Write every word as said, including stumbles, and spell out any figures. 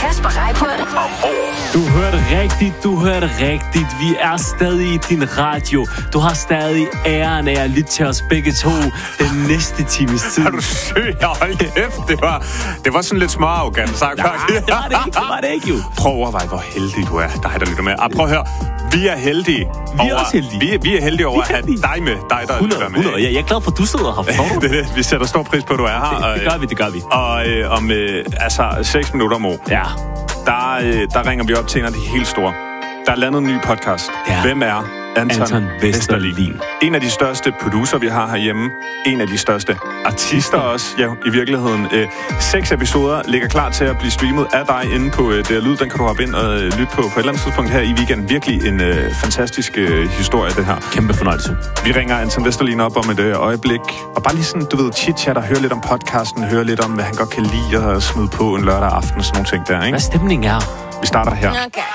Kasper Reippurt. Du hørte rigtigt, du hørte rigtigt. Vi er stadig i din radio. Du har stadig æren af at lytte til os begge to den næste times tid. Er du syg? Hold kæft, det var, det var sådan lidt småarrogant sagt. Nej, det var det ikke, det var det ikke jo. Prøv at overveje, hvor heldig du er, dig der lytter med. Ah, prøv at høre, vi er heldige. Vi er over, også heldige. Vi, vi er heldige over at have dig med, dig der hundrede, lytter med. hundrede. Ja, jeg er glad for, at du sidder her. Forstår du? det, det, vi sætter stor pris på, at du er her. Det, og, det gør vi, det gør vi. Og øh, om øh, altså seks minutter, Mo, Ja. der, øh, der ringer vi op til en af de helt store. Der er landet en ny podcast. Ja. Hvem er Anton, Anton Vesterlin. Vesterlin? En af de største producer, vi har herhjemme. En af de største artister også, ja, i virkeligheden. Øh, seks episoder ligger klar til at blive streamet af dig inde på øh, D R Lyd. Den kan du hoppe ind og øh, lytte på på et eller andet tidspunkt her i weekenden. Virkelig en øh, fantastisk øh, historie, det her. Kæmpe fornøjelse. Vi ringer Anton Vesterlin op om et øh, øjeblik. Og bare lige sådan, du ved, chit-chat og høre lidt om podcasten. Høre lidt om, hvad han godt kan lide at smide på en lørdag aften. Sådan nogle ting der, ikke? Hvad stemningen er? Vi starter her. Okay.